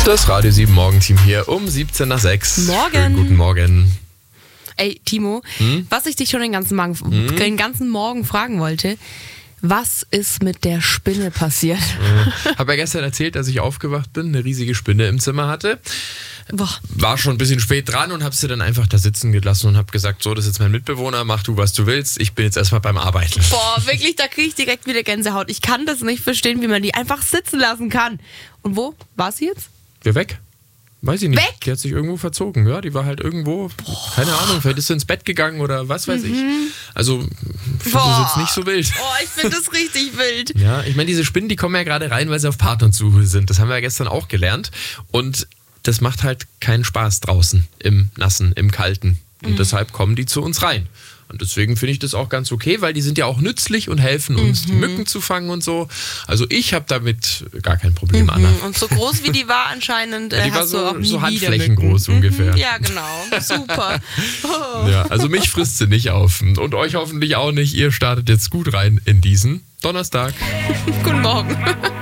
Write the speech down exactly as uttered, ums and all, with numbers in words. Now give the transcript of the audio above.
Das Radio sieben Morgenteam hier um siebzehn nach sechs. Morgen. Schönen guten Morgen. Ey, Timo, Hm? was ich dich schon den ganzen, Morgen, Hm? den ganzen Morgen fragen wollte, was ist mit der Spinne passiert? Äh, habe ja gestern erzählt, dass ich aufgewacht bin, eine riesige Spinne im Zimmer hatte. Boah. War schon ein bisschen spät dran und habe sie dann einfach da sitzen gelassen und habe gesagt, so, das ist jetzt mein Mitbewohner, mach du, was du willst. Ich bin jetzt erstmal beim Arbeiten. Boah, wirklich, da kriege ich direkt wieder Gänsehaut. Ich kann das nicht verstehen, wie man die einfach sitzen lassen kann. Und wo war sie jetzt? Wir weg? Weiß ich nicht. Weg? Die hat sich irgendwo verzogen. Ja, die war halt irgendwo, Boah. keine Ahnung, vielleicht ist sie ins Bett gegangen oder was weiß ich. Also, ich finde das jetzt nicht so wild. Oh, ich finde das richtig wild. Ja, ich meine, diese Spinnen, die kommen ja gerade rein, weil sie auf Partnersuche sind. Das haben wir ja gestern auch gelernt. Und das macht halt keinen Spaß draußen, im Nassen, im Kalten. Und mhm. deshalb kommen die zu uns rein. Und deswegen finde ich das auch ganz okay, weil die sind ja auch nützlich und helfen uns, mhm. die Mücken zu fangen und so. Also ich habe damit gar kein Problem, mhm. Anna. Und so groß wie die war anscheinend, ja, die hast war so, du auch nie so wieder Handflächen Mücken. groß ungefähr. Mhm. Ja, genau. Super. Oh. Ja, also mich frisst sie nicht auf. Und euch hoffentlich auch nicht. Ihr startet jetzt gut rein in diesen Donnerstag. Guten Morgen.